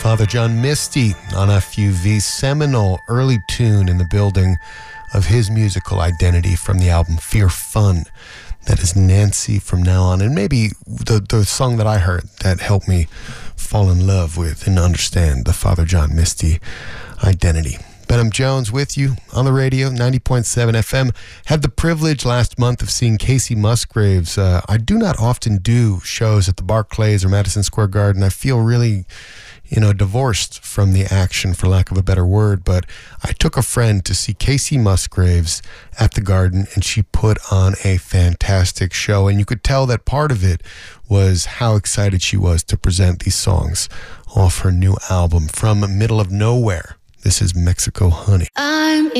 Father John Misty on FUV, seminal early tune in the building of his musical identity from the album Fear Fun. That is Nancy from now on, and maybe the song that I heard that helped me fall in love with and understand the Father John Misty identity. Benham Jones with you on the radio, 90.7 FM. Had the privilege last month of seeing Casey Musgraves. I do not often do shows at the Barclays or Madison Square Garden. I feel really, divorced from the action, for lack of a better word. But I took a friend to see Casey Musgraves at the Garden, and she put on a fantastic show. And you could tell that part of it was how excited she was to present these songs off her new album, From Middle of Nowhere. This is Mexico Honey.